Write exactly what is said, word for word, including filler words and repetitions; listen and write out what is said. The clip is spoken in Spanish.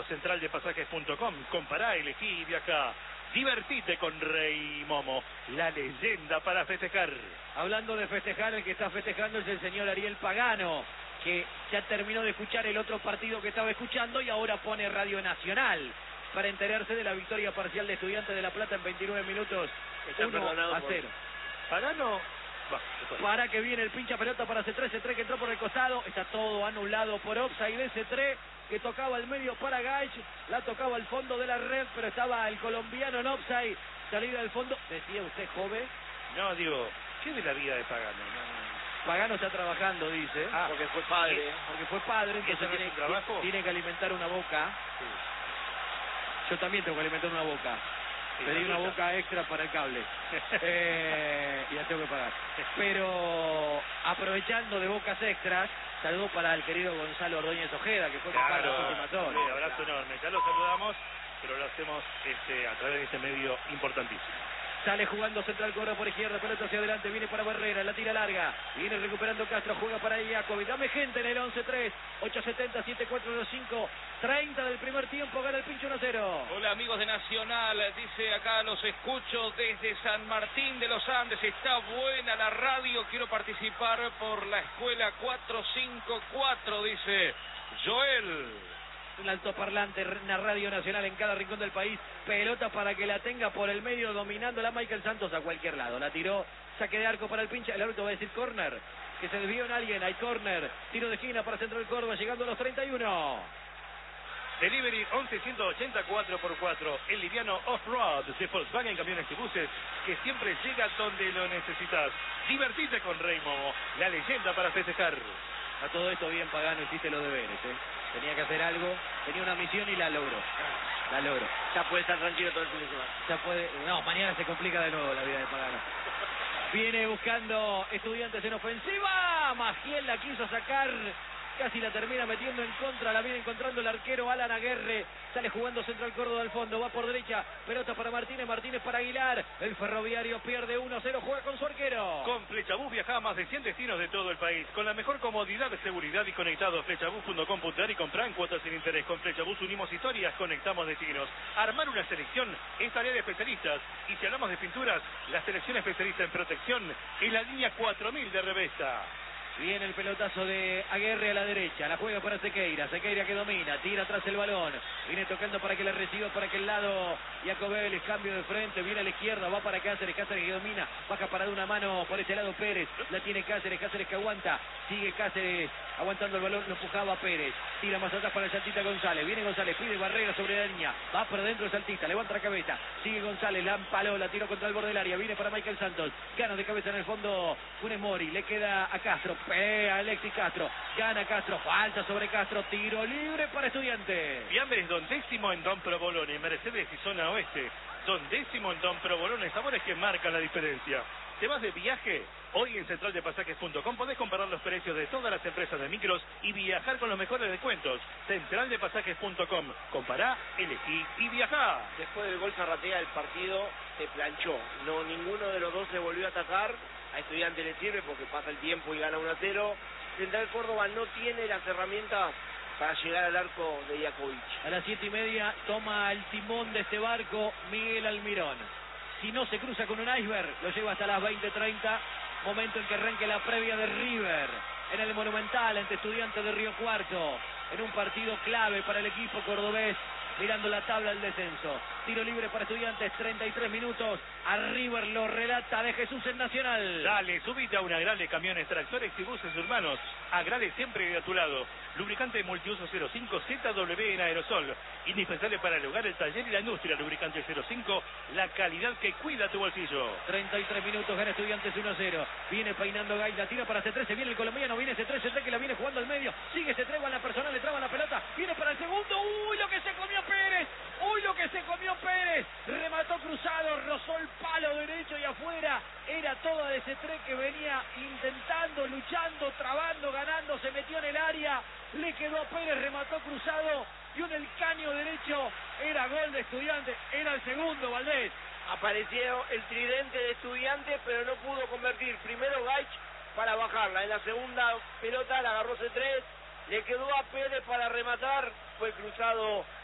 central de pasajes punto com. Compará, elegí y viajá. Divertite con Rey Momo, la leyenda para festejar. Hablando de festejar, el que está festejando es el señor Ariel Pagano, que ya terminó de escuchar el otro partido que estaba escuchando y ahora pone Radio Nacional para enterarse de la victoria parcial de Estudiantes de La Plata en veintinueve minutos, uno a cero. Pagano... Va, para que viene el pincha pelota para C tres, C tres que entró por el costado, está todo anulado por offside de C tres, que tocaba al medio para Gaich, la tocaba al fondo de la red, pero estaba el colombiano en offside, salida del fondo. Decía usted, joven. No, digo, ¿qué de la vida de Pagano? No, no. Pagano está trabajando, dice. Ah, porque fue padre. Porque fue padre, entonces tiene, trabajo? tiene que alimentar una boca. Sí. Yo también tengo que alimentar una boca. Sí, Pedí una boca extra para el cable. eh, y la tengo que pagar. Pero aprovechando de bocas extras, saludo para el querido Gonzalo Ordóñez Ojeda, que fue claro, papá de las últimas horas. Un abrazo enorme. Ya lo saludamos, pero lo hacemos este, a través de este medio importantísimo. Sale jugando Central Córdoba por izquierda, pelota hacia adelante, viene para Barrera, la tira larga, viene recuperando Castro, juega para Iacobi, dame gente en el once tres, ocho setenta, siete cuatro dos cinco, treinta del primer tiempo, gana el pincho uno a cero. Hola amigos de Nacional, dice acá, los escucho desde San Martín de los Andes, está buena la radio, quiero participar por la escuela cuatro cinco cuatro, dice Joel. Un altoparlante, una radio nacional en cada rincón del país, pelota para que la tenga por el medio, dominándola Michael Santos a cualquier lado, la tiró, saque de arco para el pincha, el árbitro va a decir córner, que se desvió en alguien, hay córner, tiro de esquina para Central Córdoba, llegando a los treinta y uno. Delivery once ciento ochenta cuatro por cuatro, el liviano off-road de Volkswagen Camiones y Buses, que siempre llega donde lo necesitas. Divertite con Rey Momo, la leyenda para festejar. A todo esto bien Pagano, hiciste los deberes, ¿eh? Tenía que hacer algo, tenía una misión y la logró. La logró. Ya puede estar tranquilo todo el fin de semana. Ya puede... No, mañana se complica de nuevo la vida de Pagano. Viene buscando Estudiantes en ofensiva. Magiel la quiso sacar. Casi la termina metiendo en contra, la viene encontrando el arquero Alan Aguerre, sale jugando Central Córdoba al fondo, va por derecha, pelota para Martínez, Martínez para Aguilar, el Ferroviario pierde uno a cero, juega con su arquero. Con Flechabús viaja a más de cien destinos de todo el país, con la mejor comodidad, seguridad y conectado. Flechabús punto com punto ar y comprar en cuotas sin interés. Con Flechabús unimos historias, conectamos destinos. Armar una selección es tarea de especialistas, y si hablamos de pinturas, la selección especialista en protección es la línea cuatro mil de Revesta. Viene el pelotazo de Aguerre a la derecha, la juega para Sequeira, Sequeira que domina, tira atrás el balón, viene tocando para que la reciba para aquel lado, Jacobel, cambio de frente, viene a la izquierda, va para Cáceres, Cáceres que domina, baja para de una mano por ese lado Pérez, la tiene Cáceres, Cáceres que aguanta, sigue Cáceres, aguantando el balón, lo empujaba Pérez, tira más atrás para el Saltita González, viene González, pide barrera sobre la línea, va por dentro el Saltita, levanta la cabeza, sigue González, la empaló, la tiró contra el borde del área, viene para Michael Santos, gana de cabeza en el fondo Funes Mori, le queda a Castro, pelea Alexis Castro, gana Castro, falta sobre Castro, tiro libre para Estudiantes. Fiambres Don Décimo en Don Provolone, Mercedes y zona oeste. Don Décimo en Don Provolone, sabores que marcan la diferencia. ¿Te vas de viaje? Hoy en central de pasajes punto com podés comparar los precios de todas las empresas de micros y viajar con los mejores descuentos. central de pasajes punto com. Compará, elegí y viajá. Después del gol Zarratea, el partido se planchó. No, ninguno de los dos se volvió a atacar. A Estudiantes le sirve porque pasa el tiempo y gana uno a cero. Central Córdoba no tiene las herramientas para llegar al arco de Iakovic. A las siete y media toma el timón de este barco Miguel Almirón. Si no se cruza con un iceberg, lo lleva hasta las veinte treinta, momento en que arranque la previa de River en el Monumental ante Estudiantes de Río Cuarto, en un partido clave para el equipo cordobés, mirando la tabla del descenso. Tiro libre para Estudiantes, treinta y tres minutos. A River lo relata de Jesús en Nacional. Dale, subite a una Agrale Camiones, Tractores y Buses Urbanos. Agrale siempre a tu lado. Lubricante multiuso cero cinco Z W en aerosol. Indispensable para el hogar, el taller y la industria. Lubricante cero cinco, la calidad que cuida tu bolsillo. treinta y tres minutos, gana Estudiantes uno a cero. Viene peinando Gay, la tira para C tres, viene el colombiano, viene C tres, C tres que la viene jugando al medio. Sigue C tres, va la personal, le traba la pelota. Viene para el segundo. ¡Uy, lo que se comió Pérez! ¡Uy, lo que se comió Pérez! Remató cruzado, rozó el palo derecho y afuera. Era toda de C tres que venía intentando, luchando, trabando, ganando. Se metió en el área. Le quedó a Pérez, remató cruzado. Y en el caño derecho era gol de Estudiantes. Era el segundo, Valdés. Apareció el tridente de Estudiantes, pero no pudo convertir. Primero Gaich para bajarla. En la segunda pelota la agarró C tres. Le quedó a Pérez para rematar. Fue cruzado